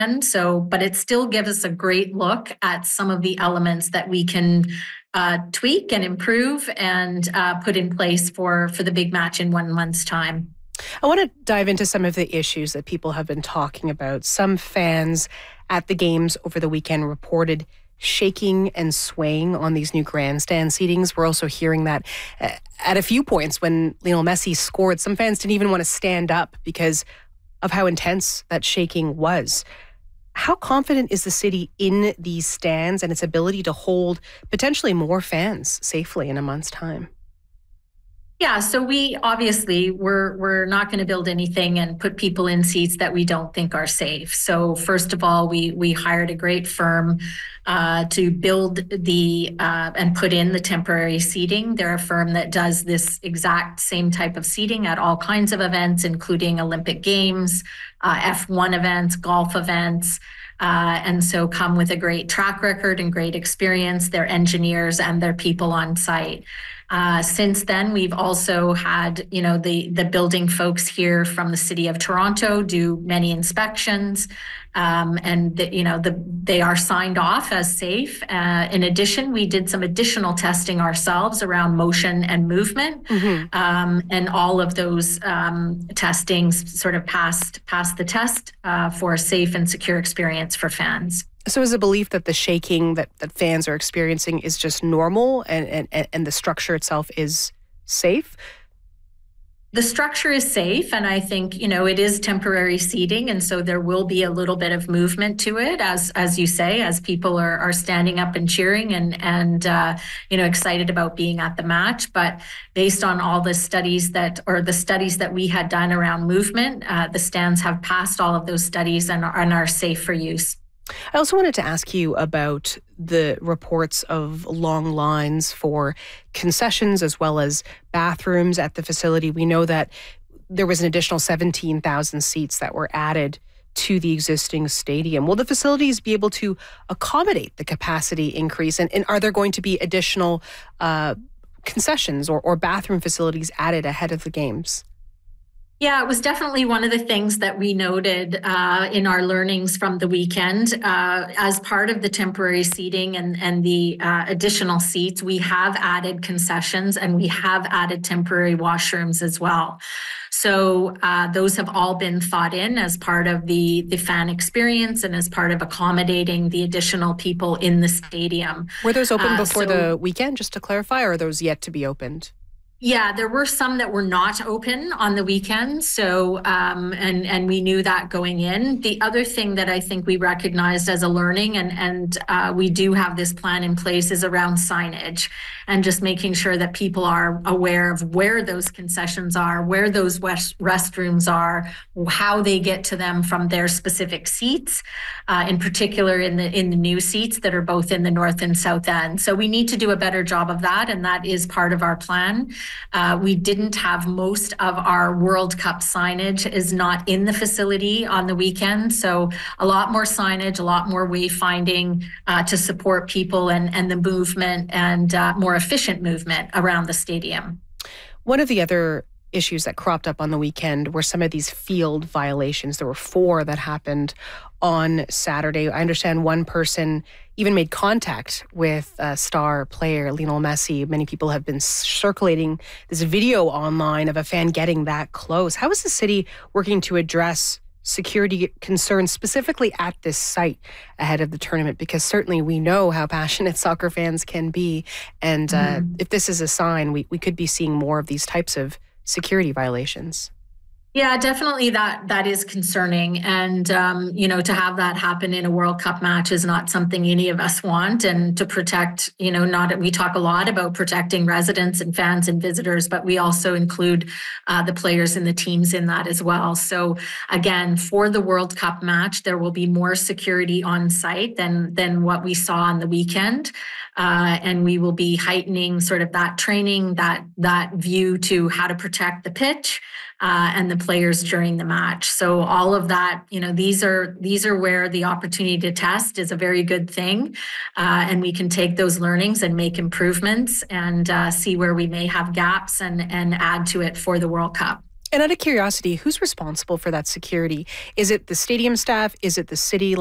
So, but it still gives us a great look at some of the elements that we can tweak and improve and put in place for the big match in 1 month's time. I want to dive into some of the issues that people have been talking about. Some fans at the games over the weekend reported shaking and swaying on these new grandstand seatings. We're also hearing that at a few points when Lionel Messi scored, some fans didn't even want to stand up because of how intense that shaking was. How confident is the city in these stands and its ability to hold potentially more fans safely in a month's time? Yeah, so we're not going to build anything and put people in seats that we don't think are safe. So first of all, we hired a great firm to build and put in the temporary seating. They're a firm that does this exact same type of seating at all kinds of events, including Olympic Games, F1 events, golf events. And so come with a great track record and great experience, their engineers and their people on site. Since then, we've also had, the building folks here from the City of Toronto do many inspections, and they are signed off as safe. In addition, we did some additional testing ourselves around motion and movement, and all of those testings sort of passed the test for a safe and secure experience for fans. So is the belief that the shaking that fans are experiencing is just normal and the structure itself is safe? The structure is safe, and I think, it is temporary seating, and so there will be a little bit of movement to it, as you say, as people are standing up and cheering and excited about being at the match. But based on all the studies that we had done around movement, the stands have passed all of those studies and are safe for use. I also wanted to ask you about the reports of long lines for concessions as well as bathrooms at the facility. We know that there was an additional 17,000 seats that were added to the existing stadium. Will the facilities be able to accommodate the capacity increase? And are there going to be additional concessions or bathroom facilities added ahead of the games? Yeah, it was definitely one of the things that we noted in our learnings from the weekend. As part of the temporary seating and the additional seats, we have added concessions and we have added temporary washrooms as well. So those have all been thought in as part of the fan experience and as part of accommodating the additional people in the stadium. Were those open before the weekend, just to clarify, or are those yet to be opened? Yeah, there were some that were not open on the weekend. So, and we knew that going in. The other thing that I think we recognized as a learning, and we do have this plan in place, is around signage and just making sure that people are aware of where those concessions are, where those restrooms are, how they get to them from their specific seats, in particular in the new seats that are both in the north and south end. So we need to do a better job of that, and that is part of our plan. We didn't have most of our World Cup signage is not in the facility on the weekend. So a lot more signage, a lot more wayfinding to support people and the movement and more efficient movement around the stadium. One of the other issues that cropped up on the weekend were some of these field violations. There were 4 that happened on Saturday. I understand one person even made contact with star player Lionel Messi. Many people have been circulating this video online of a fan getting that close. How is the city working to address security concerns specifically at this site ahead of the tournament? Because certainly we know how passionate soccer fans can be. And if this is a sign, we could be seeing more of these types of security violations. Yeah, definitely that is concerning. And, to have that happen in a World Cup match is not something any of us want. And to protect, we talk a lot about protecting residents and fans and visitors, but we also include the players and the teams in that as well. So again, for the World Cup match, there will be more security on site than what we saw on the weekend. And we will be heightening sort of that training, that view to how to protect the pitch and the players during the match. So all of that, these are where the opportunity to test is a very good thing. And we can take those learnings and make improvements and see where we may have gaps and add to it for the World Cup. And out of curiosity, who's responsible for that security? Is it the stadium staff? Is it the city?